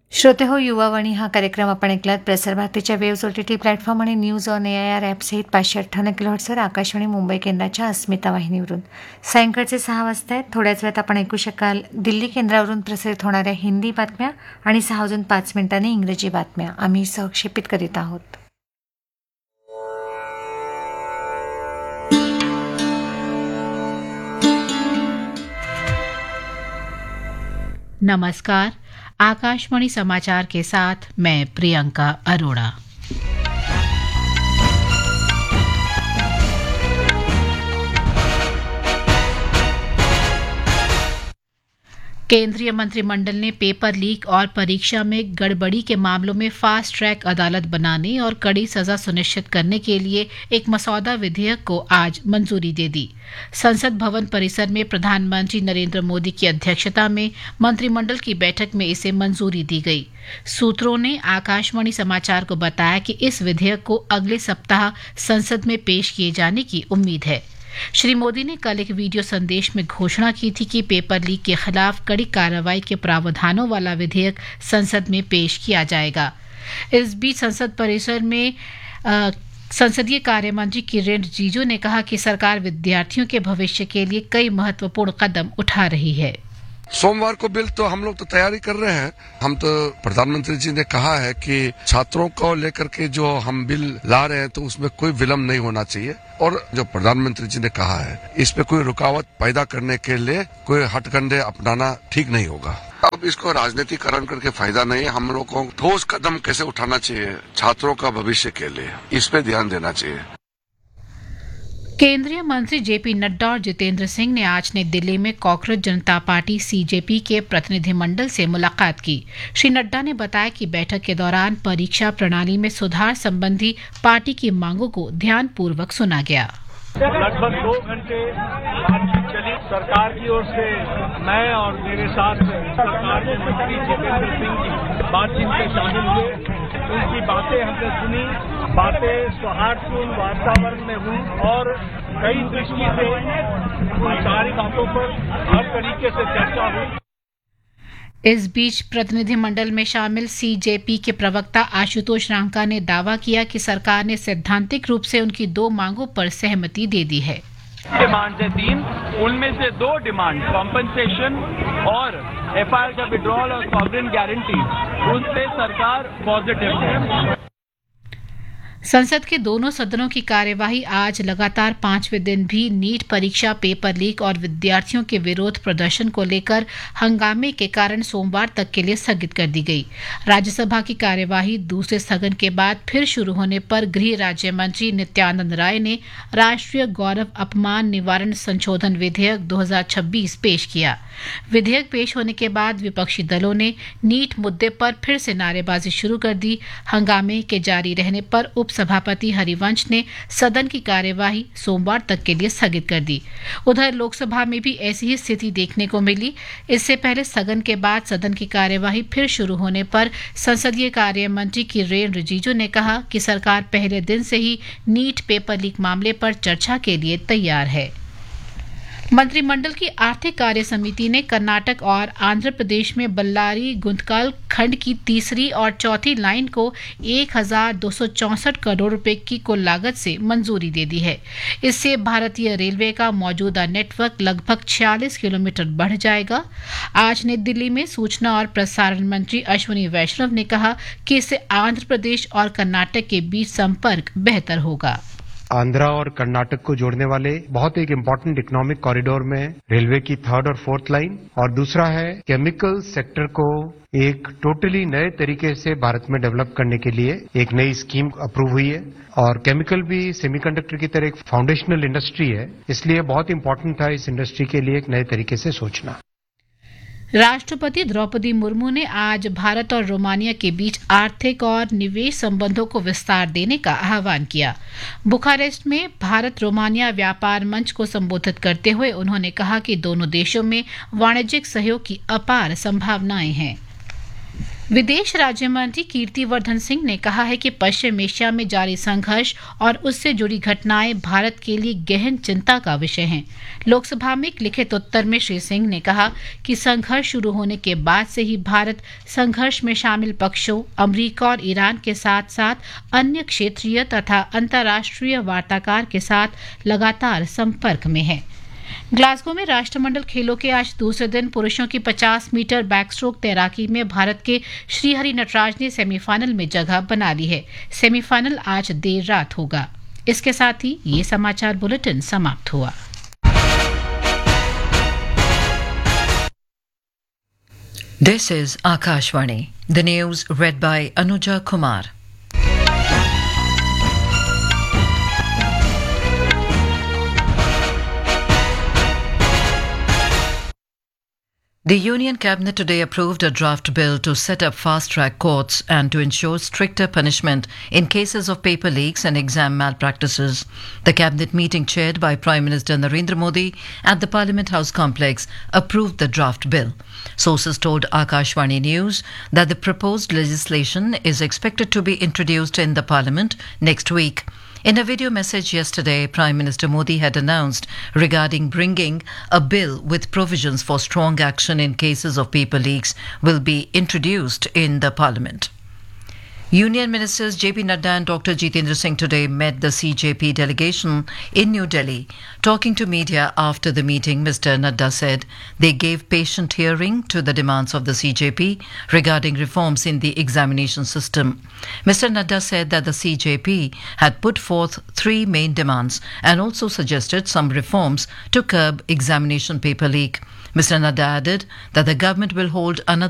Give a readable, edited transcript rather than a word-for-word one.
श्रोते हो, युवावाणी हा कार्यक्रम आपण ऐकलात. प्रसार भारतीच्या वेव्स OTT प्लॅटफॉर्म आणि news on AIR ॲपसहित 558 किलोहर्ट्झवर Akashvani Mumbai केंद्राच्या अस्मिता वाहिनीवरून सायंकाळचे 6 वाजता आहेत. थोड्याच वेळात आपण ऐकू शकाल दिल्ली केंद्रावरून प्रसारित होणाऱ्या हिंदी बातम्या आणि 6:05 इंग्रजी बातम्या आम्ही सहक्षेपित करीत आहोत. नमस्कार. आकाशवाणी समाचार के साथ मैं प्रियंका अरोड़ा. केंद्रीय मंत्रिमंडल ने पेपर लीक और परीक्षा में गड़बड़ी के मामलों में फास्ट ट्रैक अदालत बनाने और कड़ी सजा सुनिश्चित करने के लिए एक मसौदा विधेयक को आज मंजूरी दे दी. संसद भवन परिसर में प्रधानमंत्री नरेंद्र मोदी की अध्यक्षता में मंत्रिमंडल की बैठक में इसे मंजूरी दी गई. सूत्रों ने आकाशवाणी समाचार को बताया कि इस विधेयक को अगले सप्ताह संसद में पेश किए जाने की उम्मीद है. श्री मोदी ने कल एक वीडियो संदेश में घोषणा की थी कि पेपर लीक के खिलाफ कड़ी कार्रवाई के प्रावधानों वाला विधेयक संसद में पेश किया जाएगा. इस बीच संसद परिसर में संसदीय कार्य मंत्री किरेन रिजिजू ने कहा कि सरकार विद्यार्थियों के भविष्य के लिए कई महत्वपूर्ण कदम उठा रही है. सोमवार को बिल तो हम लोग तो तैयारी कर रहे हैं. हम तो प्रधानमंत्री जी ने कहा है कि छात्रों को लेकर के जो हम बिल ला रहे हैं तो उसमें कोई विलम्ब नहीं होना चाहिए. और जो प्रधानमंत्री जी ने कहा है इस पे कोई रुकावट पैदा करने के लिए कोई हथकंडे अपनाना ठीक नहीं होगा. अब इसको राजनीतिकरण करके फायदा नहीं है. हम लोग को ठोस कदम कैसे उठाना चाहिए छात्रों का भविष्य के लिए, इस पे ध्यान देना चाहिए. केंद्रीय मंत्री जेपी नड्डा और जितेंद्र सिंह ने आज नई दिल्ली में कॉकरोच जनता पार्टी CJP के प्रतिनिधिमंडल से मुलाकात की. श्री नड्डा ने बताया कि बैठक के दौरान परीक्षा प्रणाली में सुधार संबंधी पार्टी की मांगों को ध्यानपूर्वक सुना गया. लगभग 2 घंटे बातचीत चली. सरकार की ओर से मैं और मेरे साथ सरकार के मंत्री जितेंद्र सिंह की बातचीत में शामिल हुए. उनकी बातें हमने सुनी. बातें सौहार्दपूर्ण वातावरण में हुई और कई दृष्टि से उन सारी बातों पर हर तरीके से चर्चा हुई. इस बीच प्रतिनिधिमंडल में शामिल CJP के प्रवक्ता आशुतोष रांका ने दावा किया कि सरकार ने सैद्धांतिक रूप से उनकी 2 मांगों पर सहमति दे दी है. डिमांड है 3, उनमें से 2 डिमांड कॉम्पनसेशन और FIR का विड्रॉल और सॉवरेन गारंटी, उन पे सरकार पॉजिटिव है. संसद के दोनों सदनों की कार्यवाही आज लगातार 5वें दिन भी नीट परीक्षा पेपर लीक और विद्यार्थियों के विरोध प्रदर्शन को लेकर हंगामे के कारण सोमवार तक के लिए स्थगित कर दी गई. राज्यसभा की कार्यवाही दूसरे स्थगन के बाद फिर शुरू होने पर गृह राज्य मंत्री नित्यानंद राय ने राष्ट्रीय गौरव अपमान निवारण संशोधन विधेयक 2026 पेश किया. विधेयक पेश होने के बाद विपक्षी दलों ने नीट मुद्दे पर फिर से नारेबाजी शुरू कर दी. हंगामे के जारी रहने पर सभापति हरिवंश ने सदन की कार्यवाही सोमवार तक के लिए स्थगित कर दी. उधर लोकसभा में भी ऐसी ही स्थिति देखने को मिली. इससे पहले स्थगन के बाद सदन की कार्यवाही फिर शुरू होने पर संसदीय कार्य मंत्री किरेन रिजिजू ने कहा कि सरकार पहले दिन से ही नीट पेपर लीक मामले पर चर्चा के लिए तैयार है. मंत्रिमंडल की आर्थिक कार्य समिति ने कर्नाटक और आंध्र प्रदेश में बल्लारी गुंतकल खंड की तीसरी और चौथी लाइन को 1,264 करोड़ रुपए की कुल लागत से मंजूरी दे दी है. इससे भारतीय रेलवे का मौजूदा नेटवर्क लगभग 46 किलोमीटर बढ़ जाएगा. आज नई दिल्ली में सूचना और प्रसारण मंत्री अश्विनी वैष्णव ने कहा कि इससे आंध्र प्रदेश और कर्नाटक के बीच संपर्क बेहतर होगा. आंध्रा और कर्नाटक को जोड़ने वाले बहुत एक इम्पोर्टेंट इकोनॉमिक कॉरिडोर में रेलवे की 3rd और 4th लाइन, और दूसरा है केमिकल सेक्टर को एक टोटली नए तरीके से भारत में डेवलप करने के लिए एक नई स्कीम अप्रूव हुई है. और केमिकल भी सेमीकंडक्टर की तरह एक फाउंडेशनल इंडस्ट्री है, इसलिए बहुत इंपॉर्टेंट था इस इंडस्ट्री के लिए एक नए तरीके से सोचना. राष्ट्रपति द्रौपदी मुर्मू ने आज भारत और रोमानिया के बीच आर्थिक और निवेश संबंधों को विस्तार देने का आह्वान किया. बुखारेस्ट में भारत रोमानिया व्यापार मंच को संबोधित करते हुए उन्होंने कहा कि दोनों देशों में वाणिज्यिक सहयोग की अपार संभावनाएं हैं. विदेश राज्य मंत्री कीर्तिवर्धन सिंह ने कहा है कि पश्चिम एशिया में जारी संघर्ष और उससे जुड़ी घटनाएं भारत के लिए गहन चिंता का विषय हैं। लोकसभा में एक लिखित उत्तर में श्री सिंह ने कहा कि संघर्ष शुरू होने के बाद से ही भारत संघर्ष में शामिल पक्षों अमेरिका और ईरान के साथ साथ अन्य क्षेत्रीय तथा अंतर्राष्ट्रीय वार्ताकार के साथ लगातार संपर्क में है। ग्लासगो में राष्ट्रमंडल खेलों के आज दूसरे दिन पुरुषों की 50 मीटर बैकस्ट्रोक तैराकी में भारत के श्रीहरि नटराज ने सेमीफाइनल में जगह बना ली है। सेमीफाइनल आज देर रात होगा। इसके साथ ही ये समाचार बुलेटिन समाप्त हुआ। This is Akashvani. The news read by Anuja Kumar. The Union Cabinet today approved a draft bill to set up fast-track courts and to ensure stricter punishment in cases of paper leaks and exam malpractices. The Cabinet meeting chaired by Prime Minister Narendra Modi at the Parliament House complex approved the draft bill. Sources told Akashvani News that the proposed legislation is expected to be introduced in the Parliament next week. In a video message yesterday, Prime Minister Modi had announced regarding bringing a bill with provisions for strong action in cases of paper leaks will be introduced in the Parliament. Union Ministers JP Nadda and Dr. Jitendra Singh today met the CJP delegation in New Delhi. Talking to media after the meeting, Mr. Nadda said they gave patient hearing to the demands of the CJP regarding reforms in the examination system. Mr. Nadda said that the CJP had put forth 3 main demands and also suggested some reforms to curb examination paper leak. Mr. Nadda added that the government will hold another